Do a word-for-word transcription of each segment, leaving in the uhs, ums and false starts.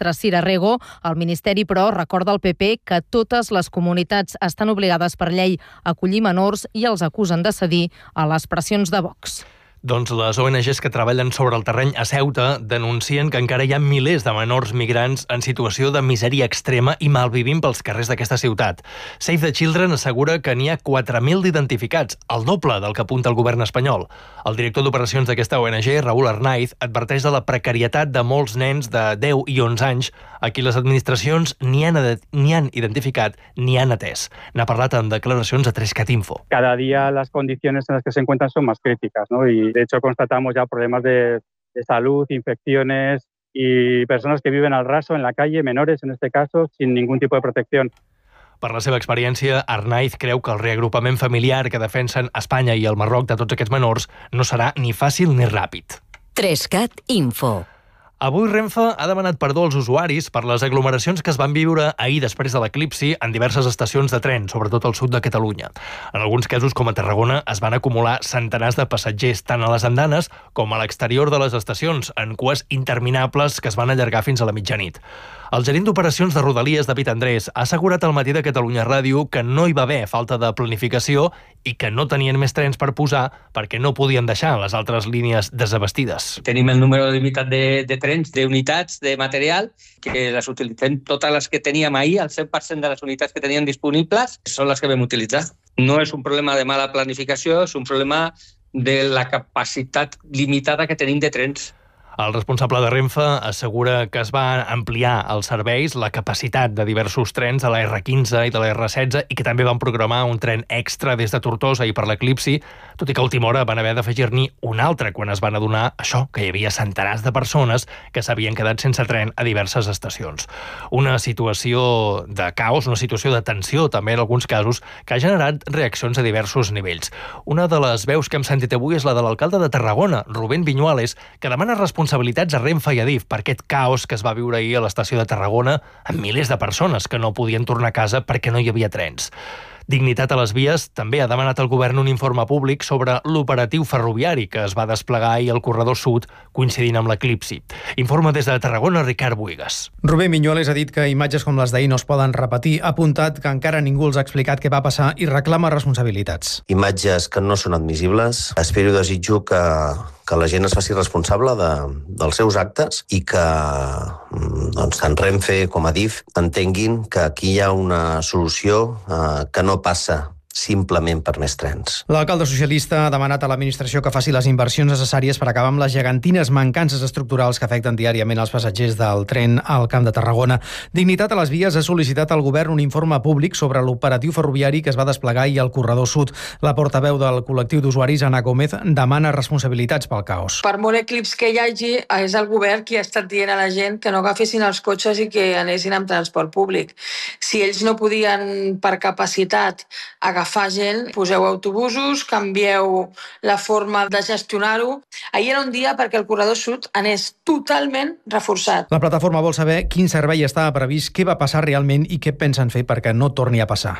ministra Cira Rego. El Ministeri, però, recorda al P P que totes les comunitats estan obligades per llei a acollir menors i els acusen de cedir a les pressions de Vox. Doncs les O N Ges que treballen sobre el terreny a Ceuta denuncien que encara hi ha milers de menors migrants en situació de misèria extrema i malvivint pels carrers d'aquesta ciutat. Save the Children assegura que n'hi ha quatre mil d'identificats, el doble del que apunta el govern espanyol. El director d'operacions d'aquesta O N G, Raúl Arnaiz, adverteix de la precarietat de molts nens de deu i onze anys a qui les administracions ni han, ni han identificat ni han atès. N'ha parlat en declaracions a tres cat info. Cada día las condiciones en las que se encuentran son más críticas, ¿no? Y de hecho constatamos ya problemas de, de salud, infecciones y personas que viven al raso en la calle, menores en este caso, sin ningún tipo de protección. Per la seva experiència, Arnaiz creu que el reagrupament familiar que defensen Espanya i el Marroc de tots aquests menors no serà ni fàcil ni ràpid. tres cat info. Avui Renfe ha demanat perdó als usuaris per les aglomeracions que es van viure ahir després de l'eclipsi en diverses estacions de tren, sobretot al sud de Catalunya. En alguns casos, com a Tarragona, es van acumular centenars de passatgers tant a les andanes com a l'exterior de les estacions, en cues interminables que es van allargar fins a la mitjanit. El gerent d'operacions de Rodalies, David Andrés, ha assegurat al matí de Catalunya Ràdio que no hi va haver falta de planificació i que no tenien més trens per posar perquè no podien deixar les altres línies desabestides. Tenim el número limitat de, de trens, d'unitats, de material, que les utilitzem totes les que teníem ahir, el cent per cent de les unitats que teníem disponibles són les que vam utilitzar. No és un problema de mala planificació, és un problema de la capacitat limitada que tenim de trens. El responsable de Renfe assegura que es va ampliar els serveis, la capacitat de diversos trens de la erre quinze i de la erre setze i que també van programar un tren extra des de Tortosa i per l'eclipsi, tot i que a última hora van haver d'afegir-n'hi un altre quan es van adonar això, que hi havia centenars de persones que s'havien quedat sense tren a diverses estacions. Una situació de caos, una situació de tensió també en alguns casos, que ha generat reaccions a diversos nivells. Una de les veus que hem sentit avui és la de l'alcalde de Tarragona, Rubén Viñuales, que demana responsabilitat responsabilitats a Renfe i a Adif per aquest caos que es va viure ahir a l'estació de Tarragona amb milers de persones que no podien tornar a casa perquè no hi havia trens. Dignitat a les vies també ha demanat al govern un informe públic sobre l'operatiu ferroviari que es va desplegar ahir al corredor sud coincidint amb l'eclipsi. Informa des de Tarragona, Ricard Buigas. Rubén Viñuales ha dit que imatges com les d'ahir no es poden repetir, ha apuntat que encara ningú els ha explicat què va passar i reclama responsabilitats. Imatges que no són admissibles. Espero i desitjo que que la gent es faci responsable de, dels seus actes i que doncs, tant Renfe com Adif entenguin que aquí hi ha una solució eh, que no passa simplement per més trens. L'alcalde socialista ha demanat a l'administració que faci les inversions necessàries per acabar amb les gegantines mancances estructurals que afecten diàriament els passatgers del tren al Camp de Tarragona. Dignitat a les vies ha sol·licitat al govern un informe públic sobre l'operatiu ferroviari que es va desplegar ahir al corredor sud. La portaveu del col·lectiu d'usuaris, Ana Gómez, demana responsabilitats pel caos. Per molt eclips que hi hagi, és el govern qui ha estat dient a la gent que no agafessin els cotxes i que anessin amb transport públic. Si ells no podien, per capacitat, agafar agafar gent, poseu autobusos, canvieu la forma de gestionar-ho. Ahir era un dia perquè el corredor sud anés totalment reforçat. La plataforma vol saber quin servei estava previst, què va passar realment i què pensen fer perquè no torni a passar.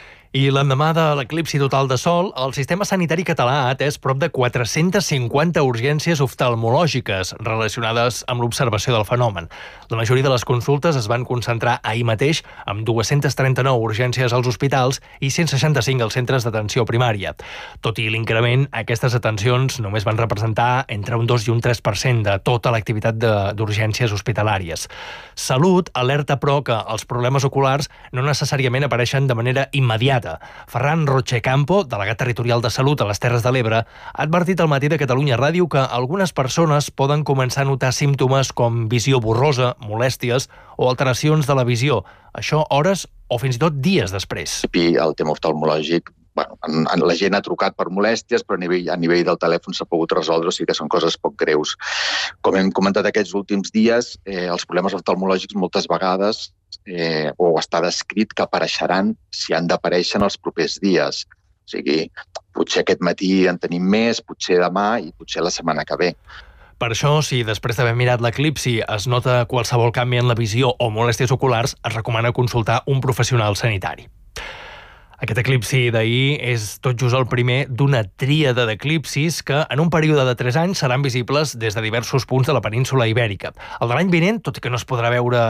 I l'endemà de l'eclipsi total de sol, el sistema sanitari català ha atès prop de quatre-centes cinquanta urgències oftalmològiques relacionades amb l'observació del fenomen. La majoria de les consultes es van concentrar ahir mateix amb dues-centes trenta-nou urgències als hospitals i cent seixanta-cinc als centres d'atenció primària. Tot i l'increment, aquestes atencions només van representar entre un dos i un tres per cent de tota l'activitat d'urgències hospitalàries. Salut alerta, però, que els problemes oculars no necessàriament apareixen de manera immediata. Ferran Rochecampo, delegat territorial de Salut a les Terres de l'Ebre, ha advertit al matí de Catalunya Ràdio que algunes persones poden començar a notar símptomes com visió borrosa, molèsties o alteracions de la visió. Això hores o fins i tot dies després. I el tema oftalmològic, bueno, la gent ha trucat per molèsties, però a nivell, a nivell del telèfon s'ha pogut resoldre, o sigui que són coses poc greus. Com hem comentat aquests últims dies, eh, els problemes oftalmològics moltes vegades eh, o està descrit que apareixeran si han d'aparèixer en els propers dies. O sigui, potser aquest matí en tenim més, potser demà i potser la setmana que ve. Per això, si després d'haver mirat l'eclipsi es nota qualsevol canvi en la visió o molèsties oculars, es recomana consultar un professional sanitari. Aquest eclipsi d'ahir és tot just el primer d'una tríada d'eclipsis que en un període de tres anys seran visibles des de diversos punts de la península Ibèrica. El de l'any vinent, tot i que no es podrà veure